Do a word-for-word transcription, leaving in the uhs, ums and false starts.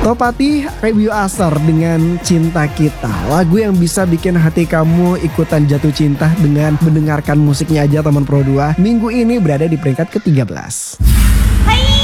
Topati review Asar dengan Cinta Kita. Lagu yang bisa bikin hati kamu ikutan jatuh cinta dengan mendengarkan musiknya aja teman Pro dua. Minggu ini berada di peringkat ke tiga belas. Hai.